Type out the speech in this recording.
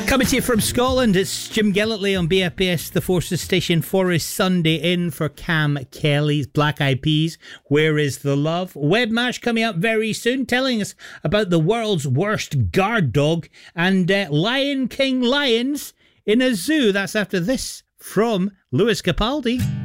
Coming to you from Scotland, it's Jim Gillitley on BFBS, the Forces Station, Forest Sunday in for Cam Kelly's Black Eyed Peas, Where Is the Love? Webmash coming up very soon, telling us about the world's worst guard dog and Lion King lions in a zoo. That's after this from Lewis Capaldi.